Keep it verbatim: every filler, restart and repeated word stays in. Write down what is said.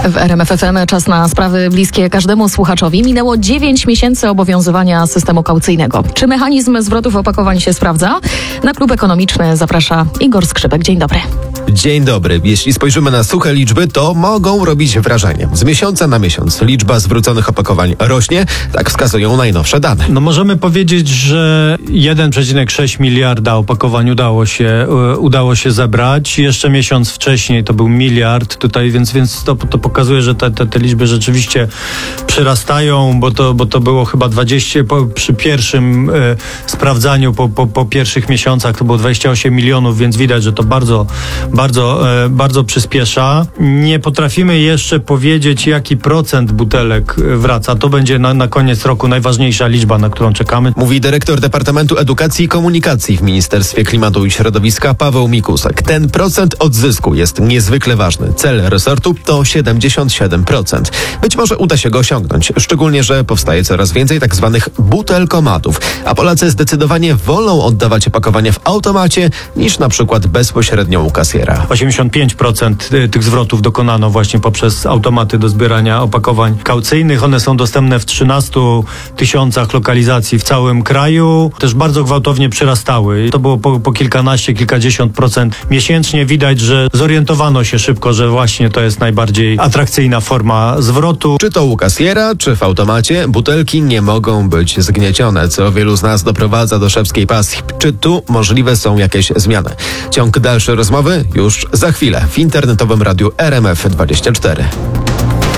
W R M F F M czas na sprawy bliskie każdemu słuchaczowi. Minęło dziewięć miesięcy obowiązywania systemu kaucyjnego. Czy mechanizm zwrotów opakowań się sprawdza? Na Klub Ekonomiczny zaprasza Igor Skrzypek. Dzień dobry. Dzień dobry. Jeśli spojrzymy na suche liczby, to mogą robić wrażenie. Z miesiąca na miesiąc liczba zwróconych opakowań rośnie, tak wskazują najnowsze dane. No możemy powiedzieć, że jeden przecinek sześć miliarda opakowań udało się, udało się zebrać. Jeszcze miesiąc wcześniej to był miliard tutaj, więc, więc to, to pokazuje, że te, te, te liczby rzeczywiście przyrastają, bo to, bo to było chyba dwadzieścia, po, przy pierwszym e, sprawdzaniu, po, po, po pierwszych miesiącach to było dwadzieścia osiem milionów, więc widać, że to bardzo, bardzo, e, bardzo przyspiesza. Nie potrafimy jeszcze powiedzieć, jaki procent butelek wraca. To będzie na, na koniec roku najważniejsza liczba, na którą czekamy. Mówi dyrektor Departamentu Edukacji i Komunikacji w Ministerstwie Klimatu i Środowiska Paweł Mikusek. Ten procent odzysku jest niezwykle ważny. Cel resortu to siedemdziesiąt siedem procent. Być może uda się go osiągnąć, szczególnie, że powstaje coraz więcej tak zwanych butelkomatów, a Polacy zdecydowanie wolą oddawać opakowania w automacie niż na przykład bezpośrednio u kasjera. osiemdziesiąt pięć procent tych zwrotów dokonano właśnie poprzez automaty do zbierania opakowań kaucyjnych. One są dostępne w trzynastu tysiącach lokalizacji w całym kraju. Też bardzo gwałtownie przyrastały. To było po, po kilkanaście, kilkadziesiąt procent miesięcznie. Widać, że zorientowano się szybko, że właśnie to jest najbardziej atrakcyjna forma zwrotu. Czy to u kasjera, czy w automacie, butelki nie mogą być zgniecione, co wielu z nas doprowadza do szewskiej pasji. Czy tu możliwe są jakieś zmiany? Ciąg dalszej rozmowy już za chwilę w internetowym radiu R M F dwadzieścia cztery.